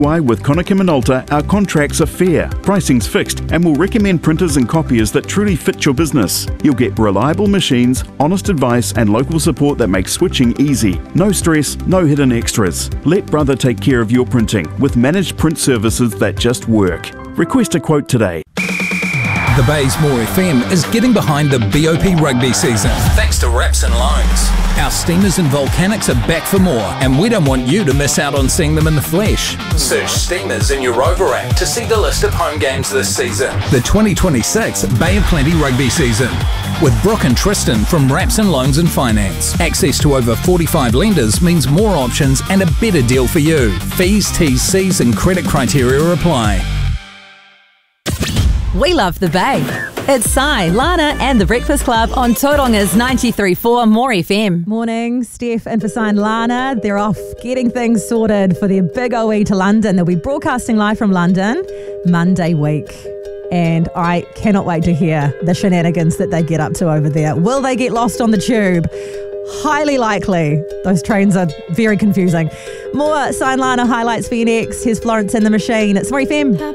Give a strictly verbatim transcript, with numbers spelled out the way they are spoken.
Why with Konica Minolta, our contracts are fair, pricing's fixed, and we'll recommend printers and copiers that truly fit your business. You'll get reliable machines, honest advice, and local support that makes switching easy. No stress, no hidden extras. Let Brother take care of your printing with managed print services that just work. Request a quote today. The Bay's More F M is getting behind the B O P rugby season thanks to Raps and Loans. Our Steamers and Volcanics are back for more, and we don't want you to miss out on seeing them in the flesh. Search Steamers in your Rover app to see the list of home games this season. The twenty twenty-six Bay of Plenty rugby season. With Brooke and Tristan from Raps and Loans and Finance. Access to over forty-five lenders means more options and a better deal for you. Fees, T's, C's and credit criteria apply. We love the Bay. It's Sai, Lana and The Breakfast Club on Tauranga's ninety-three point four More F M. Morning, Steph and for Sai and Lana. They're off getting things sorted for their big O E to London. They'll be broadcasting live from London Monday week. And I cannot wait to hear the shenanigans that they get up to over there. Will they get lost on the tube? Highly likely. Those trains are very confusing. More Sai and Lana highlights for you next. Here's Florence and the Machine. It's More F M.